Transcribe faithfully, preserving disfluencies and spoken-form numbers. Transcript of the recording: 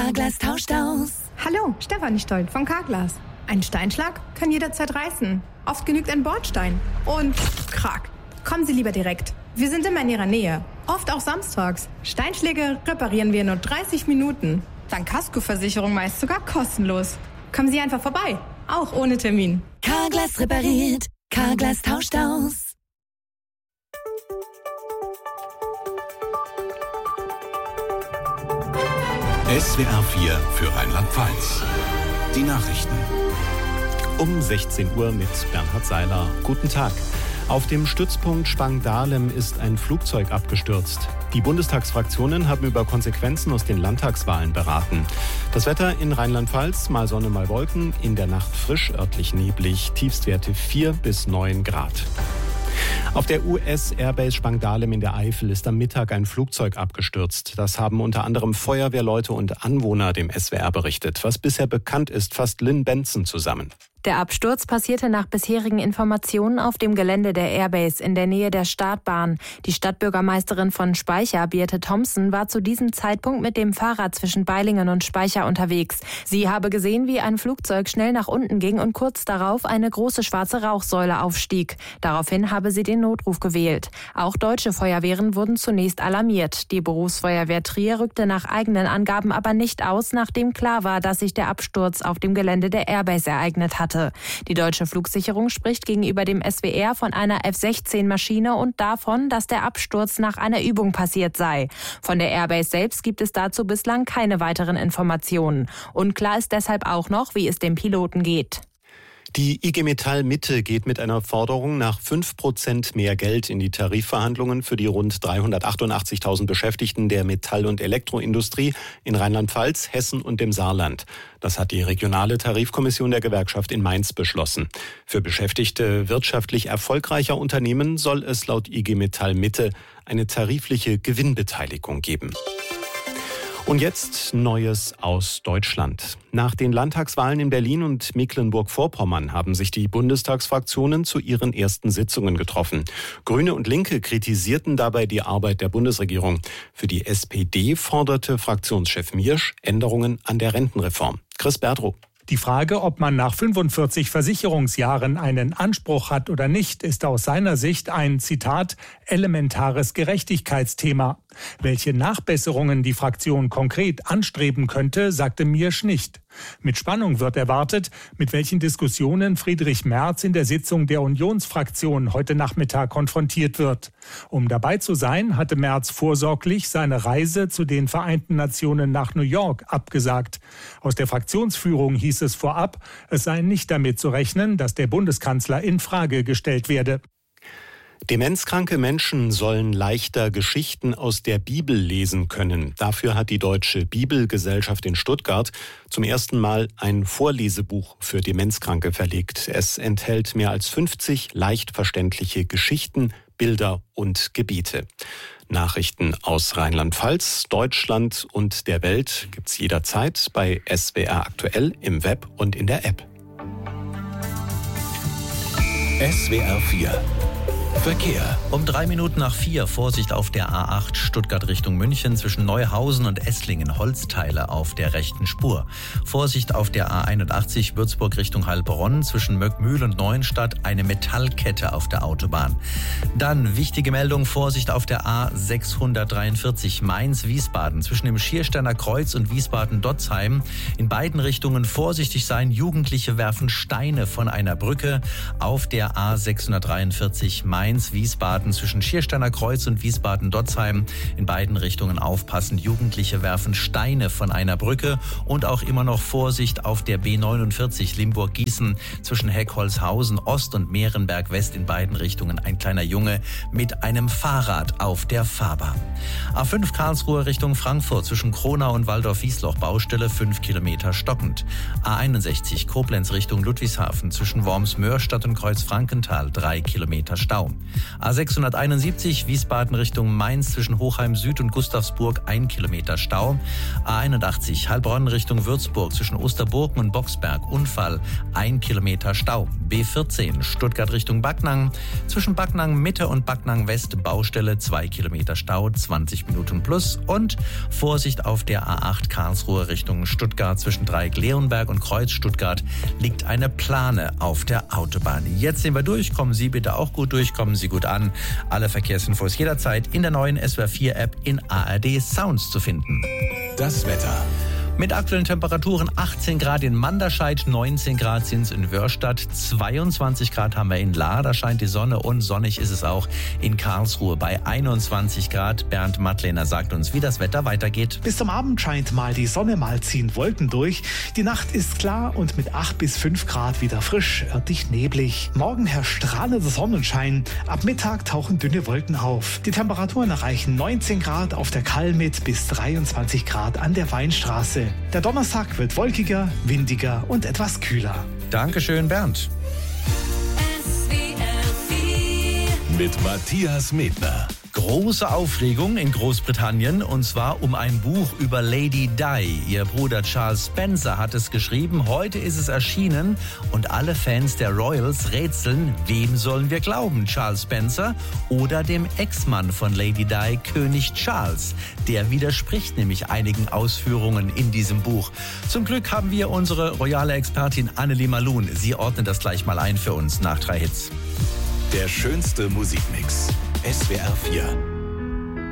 Carglass tauscht aus. Hallo, Stefanie Stoll von Carglass. Ein Steinschlag kann jederzeit reißen. Oft genügt ein Bordstein. Und krack. Kommen Sie lieber direkt. Wir sind immer in Ihrer Nähe. Oft auch samstags. Steinschläge reparieren wir in nur dreißig Minuten. Dank Kaskoversicherung meist sogar kostenlos. Kommen Sie einfach vorbei. Auch ohne Termin. Carglass repariert. Carglass tauscht aus. S W R vier für Rheinland-Pfalz. Die Nachrichten. Um sechzehn Uhr mit Bernhard Seiler. Guten Tag. Auf dem Stützpunkt Spangdahlem ist ein Flugzeug abgestürzt. Die Bundestagsfraktionen haben über Konsequenzen aus den Landtagswahlen beraten. Das Wetter in Rheinland-Pfalz, mal Sonne, mal Wolken, in der Nacht frisch, örtlich neblig, Tiefstwerte vier bis neun Grad. Auf der U S-Airbase Spangdahlem in der Eifel ist am Mittag ein Flugzeug abgestürzt. Das haben unter anderem Feuerwehrleute und Anwohner dem S W R berichtet. Was bisher bekannt ist, fasst Lynn Benson zusammen. Der Absturz passierte nach bisherigen Informationen auf dem Gelände der Airbase in der Nähe der Startbahn. Die Stadtbürgermeisterin von Speicher, Birte Thompson, war zu diesem Zeitpunkt mit dem Fahrrad zwischen Beilingen und Speicher unterwegs. Sie habe gesehen, wie ein Flugzeug schnell nach unten ging und kurz darauf eine große schwarze Rauchsäule aufstieg. Daraufhin habe sie den Notruf gewählt. Auch deutsche Feuerwehren wurden zunächst alarmiert. Die Berufsfeuerwehr Trier rückte nach eigenen Angaben aber nicht aus, nachdem klar war, dass sich der Absturz auf dem Gelände der Airbase ereignet hatte. Die deutsche Flugsicherung spricht gegenüber dem S W R von einer F sechzehn Maschine und davon, dass der Absturz nach einer Übung passiert sei. Von der Airbase selbst gibt es dazu bislang keine weiteren Informationen. Unklar ist deshalb auch noch, wie es dem Piloten geht. Die I G Metall Mitte geht mit einer Forderung nach fünf Prozent mehr Geld in die Tarifverhandlungen für die rund dreihundertachtundachtzigtausend Beschäftigten der Metall- und Elektroindustrie in Rheinland-Pfalz, Hessen und dem Saarland. Das hat die regionale Tarifkommission der Gewerkschaft in Mainz beschlossen. Für beschäftigte wirtschaftlich erfolgreicher Unternehmen soll es laut I G Metall Mitte eine tarifliche Gewinnbeteiligung geben. Und jetzt Neues aus Deutschland. Nach den Landtagswahlen in Berlin und Mecklenburg-Vorpommern haben sich die Bundestagsfraktionen zu ihren ersten Sitzungen getroffen. Grüne und Linke kritisierten dabei die Arbeit der Bundesregierung. Für die S P D forderte Fraktionschef Miersch Änderungen an der Rentenreform. Chris Berdrow. Die Frage, ob man nach fünfundvierzig Versicherungsjahren einen Anspruch hat oder nicht, ist aus seiner Sicht ein, Zitat, elementares Gerechtigkeitsthema. Welche Nachbesserungen die Fraktion konkret anstreben könnte, sagte Miersch nicht. Mit Spannung wird erwartet, mit welchen Diskussionen Friedrich Merz in der Sitzung der Unionsfraktion heute Nachmittag konfrontiert wird. Um dabei zu sein, hatte Merz vorsorglich seine Reise zu den Vereinten Nationen nach New York abgesagt. Aus der Fraktionsführung hieß es vorab, es sei nicht damit zu rechnen, dass der Bundeskanzler in Frage gestellt werde. Demenzkranke Menschen sollen leichter Geschichten aus der Bibel lesen können. Dafür hat die Deutsche Bibelgesellschaft in Stuttgart zum ersten Mal ein Vorlesebuch für Demenzkranke verlegt. Es enthält mehr als fünfzig leicht verständliche Geschichten, Bilder und Gebete. Nachrichten aus Rheinland-Pfalz, Deutschland und der Welt gibt's jederzeit bei S W R aktuell im Web und in der App. S W R vier Verkehr. Um drei Minuten nach vier Vorsicht auf der A acht Stuttgart Richtung München zwischen Neuhausen und Esslingen, Holzteile auf der rechten Spur. Vorsicht auf der A einundachtzig Würzburg Richtung Heilbronn zwischen Möckmühl und Neuenstadt, eine Metallkette auf der Autobahn. Dann wichtige Meldung, Vorsicht auf der A sechshundertdreiundvierzig Mainz-Wiesbaden zwischen dem Schiersteiner Kreuz und Wiesbaden-Dotzheim. In beiden Richtungen vorsichtig sein, Jugendliche werfen Steine von einer Brücke auf der A sechshundertdreiundvierzig Mainz Wiesbaden zwischen Schiersteiner Kreuz und Wiesbaden-Dotzheim. In beiden Richtungen aufpassen. Jugendliche werfen Steine von einer Brücke. Und auch immer noch Vorsicht auf der B neunundvierzig Limburg-Gießen zwischen Heckholzhausen Ost und Mehrenberg West. In beiden Richtungen ein kleiner Junge mit einem Fahrrad auf der Fahrbahn. A fünf Karlsruhe Richtung Frankfurt zwischen Kronau und Waldorf-Wiesloch Baustelle fünf Kilometer stockend. A einundsechzig Koblenz Richtung Ludwigshafen zwischen Worms-Mörstadt und Kreuzfrankenthal drei Kilometer Stau. Stau. A sechshunderteinundsiebzig Wiesbaden Richtung Mainz zwischen Hochheim Süd und Gustavsburg ein Kilometer Stau. A einundachtzig Heilbronn Richtung Würzburg zwischen Osterburgen und Boxberg Unfall ein Kilometer Stau. B vierzehn Stuttgart Richtung Backnang zwischen Backnang Mitte und Backnang West Baustelle zwei Kilometer Stau, zwanzig Minuten plus. Und Vorsicht auf der A acht Karlsruhe Richtung Stuttgart zwischen Dreieck-Leonberg und Kreuz Stuttgart liegt eine Plane auf der Autobahn. Jetzt sind wir durch. Kommen Sie bitte auch gut durch. Kommen Sie gut an. Alle Verkehrsinfos jederzeit in der neuen S W R vier App in A R D Sounds zu finden. Das Wetter. Mit aktuellen Temperaturen achtzehn Grad in Manderscheid, neunzehn Grad sind es in Wörstadt, zweiundzwanzig Grad haben wir in Lahr, da scheint die Sonne und sonnig ist es auch in Karlsruhe bei einundzwanzig Grad. Bernd Mattlehner sagt uns, wie das Wetter weitergeht. Bis zum Abend scheint mal die Sonne, mal ziehen Wolken durch. Die Nacht ist klar und mit acht bis fünf Grad wieder frisch, örtlich neblig. Morgen herrscht strahlender Sonnenschein. Ab Mittag tauchen dünne Wolken auf. Die Temperaturen erreichen neunzehn Grad auf der Kalmit bis dreiundzwanzig Grad an der Weinstraße. Der Donnerstag wird wolkiger, windiger und etwas kühler. Dankeschön, Bernd. Mit Matthias Medner. Große Aufregung in Großbritannien, und zwar um ein Buch über Lady Di. Ihr Bruder Charles Spencer hat es geschrieben. Heute ist es erschienen und alle Fans der Royals rätseln, wem sollen wir glauben? Charles Spencer oder dem Ex-Mann von Lady Di, König Charles? Der widerspricht nämlich einigen Ausführungen in diesem Buch. Zum Glück haben wir unsere royale Expertin Annelie Malun. Sie ordnet das gleich mal ein für uns nach drei Hits. Der schönste Musikmix. S W R vier.